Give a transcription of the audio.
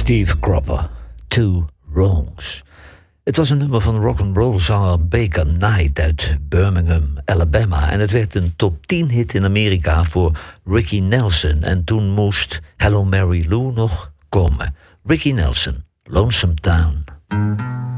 Steve Cropper, Two Wrongs. Het was een nummer van rock'n'roll zanger Baker Knight uit Birmingham, Alabama. En het werd een top 10 hit in Amerika voor Ricky Nelson. En toen moest Hello Mary Lou nog komen. Ricky Nelson, Lonesome Town.